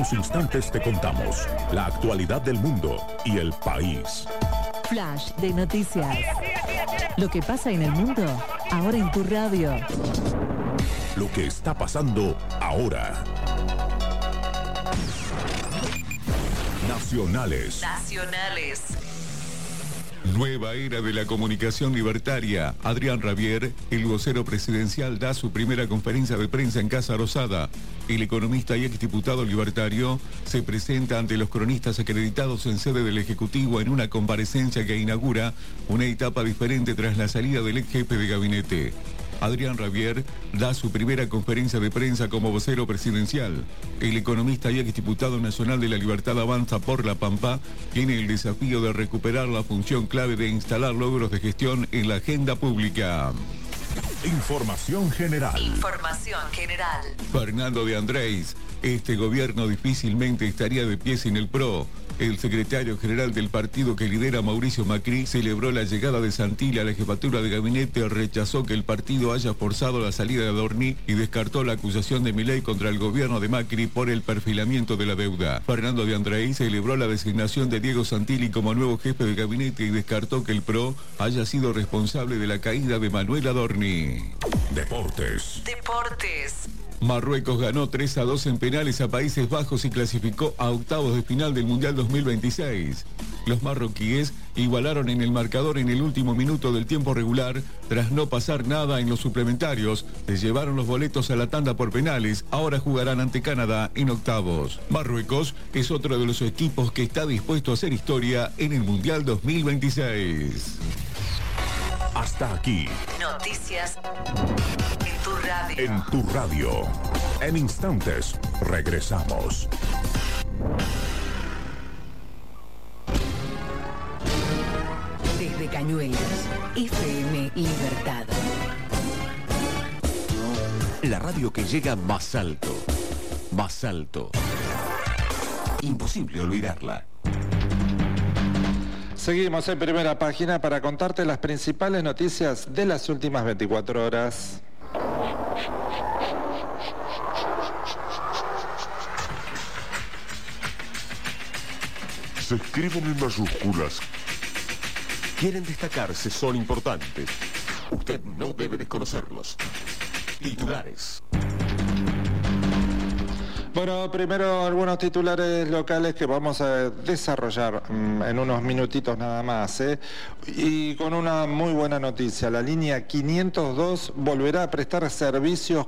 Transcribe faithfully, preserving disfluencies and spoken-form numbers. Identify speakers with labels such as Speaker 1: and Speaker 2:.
Speaker 1: unos instantes te contamos la actualidad del mundo y el país.
Speaker 2: Flash de noticias. Lo que pasa en el mundo, ahora en tu radio.
Speaker 1: Lo que está pasando ahora. Nacionales.
Speaker 2: Nacionales.
Speaker 3: Nueva era de la comunicación libertaria. Adrián Rabier, el vocero presidencial, da su primera conferencia de prensa en Casa Rosada. El economista y exdiputado libertario se presenta ante los cronistas acreditados en sede del Ejecutivo en una comparecencia que inaugura una etapa diferente tras la salida del ex jefe de gabinete. Adrián Rabier da su primera conferencia de prensa como vocero presidencial. El economista y exdiputado nacional de la Libertad Avanza por La Pampa tiene el desafío de recuperar la función clave de instalar logros de gestión en la agenda pública.
Speaker 1: Información general.
Speaker 2: Información general.
Speaker 3: Fernando de Andrés, este gobierno difícilmente estaría de pie sin el P R O. El secretario general del partido que lidera Mauricio Macri celebró la llegada de Santilli a la jefatura de gabinete, rechazó que el partido haya forzado la salida de Adorni y descartó la acusación de Milei contra el gobierno de Macri por el perfilamiento de la deuda. Fernando de Andrés celebró la designación de Diego Santilli como nuevo jefe de gabinete y descartó que el P R O haya sido responsable de la caída de Manuel Adorni.
Speaker 1: Deportes.
Speaker 2: Deportes.
Speaker 3: Marruecos ganó tres a dos en penales a Países Bajos y clasificó a octavos de final del Mundial dos mil veintiséis. Los marroquíes igualaron en el marcador en el último minuto del tiempo regular. Tras no pasar nada en los suplementarios, se llevaron los boletos a la tanda por penales. Ahora jugarán ante Canadá en octavos. Marruecos es otro de los equipos que está dispuesto a hacer historia en el Mundial dos mil veintiséis.
Speaker 1: Hasta aquí.
Speaker 2: Noticias en tu radio.
Speaker 1: En tu radio. En instantes, regresamos.
Speaker 2: Desde Cañuelas, F M Libertad.
Speaker 4: La radio que llega más alto. Más alto. Imposible olvidarla.
Speaker 5: Seguimos en Primera Página para contarte las principales noticias de las últimas veinticuatro horas.
Speaker 6: Se escriben en mayúsculas.
Speaker 4: Quieren destacarse, son importantes. Usted no debe desconocerlos. Titulares.
Speaker 5: Bueno, primero algunos titulares locales que vamos a desarrollar mmm, en unos minutitos nada más, ¿eh? Y con una muy buena noticia, la línea quinientos dos volverá a prestar servicios